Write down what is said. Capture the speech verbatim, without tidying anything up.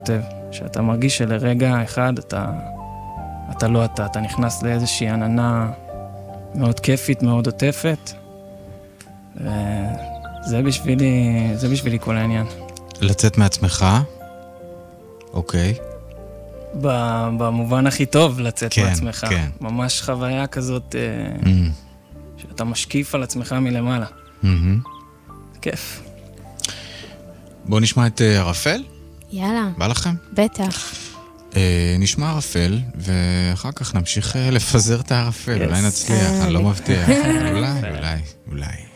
שאתה מרגיש שלרגע אחד אתה, אתה לא אתה, אתה נכנס לאיזושהי עננה מאוד כיפית, מאוד עוטפת, וזה בשבילי, זה בשבילי כל העניין. לצאת מעצמך? אוקיי. במובן הכי טוב לצאת כן, מעצמך. כן. ממש חוויה כזאת, Mm. שאתה משקיף על עצמך מלמעלה. Mm-hmm. כיף. בואו נשמע את uh, ערפל? יאללה. בא לכם? בטח. Uh, נשמע ערפל, ואחר כך נמשיך uh, לפזר את הערפל. Yes. אולי נצליח, אני לא מבטיח. אולי, אולי, אולי.